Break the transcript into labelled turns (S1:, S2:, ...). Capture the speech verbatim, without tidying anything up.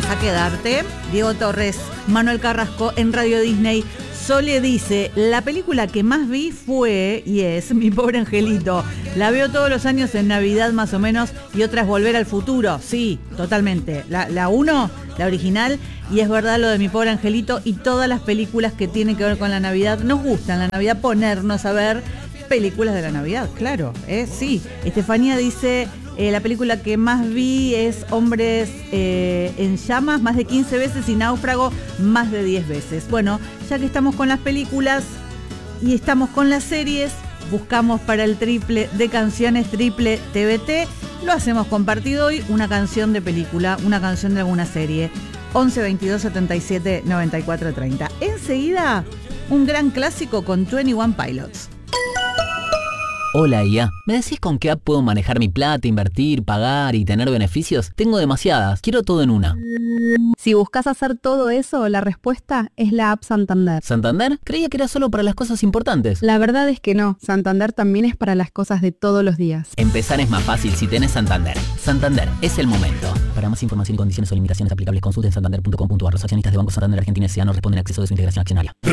S1: a quedarte. Diego Torres, Manuel Carrasco en Radio Disney. Sole dice, la película que más vi fue y es Mi Pobre Angelito. La veo todos los años en Navidad más o menos y otra es Volver al Futuro. Sí, totalmente. La, la uno, la original, y es verdad lo de Mi Pobre Angelito y todas las películas que tienen que ver con la Navidad. Nos gustan la Navidad, ponernos a ver películas de la Navidad, claro. ¿eh? Sí, Estefanía dice... Eh, la película que más vi es Hombres eh, en Llamas, más de quince veces, y Náufrago, más de diez veces. Bueno, ya que estamos con las películas y estamos con las series, buscamos para el triple de canciones, triple T V T. Lo hacemos compartido hoy, una canción de película, una canción de alguna serie. once veintidós setenta y siete noventa y cuatro treinta. Enseguida, un gran clásico con veintiuno Pilots.
S2: Hola I A, ¿me decís con qué app puedo manejar mi plata, invertir, pagar y tener beneficios? Tengo demasiadas, quiero todo en una.
S3: Si buscas hacer todo eso, la respuesta es la app Santander.
S2: ¿Santander? Creía que era solo para las cosas importantes.
S3: La verdad es que no, Santander también es para las cosas de todos los días.
S2: Empezar es más fácil si tenés Santander. Santander, es el momento. Para más información y condiciones o limitaciones aplicables, consulten santander punto com punto a r. Los accionistas de Banco Santander Argentina S A no responden a acceso de su integración accionaria.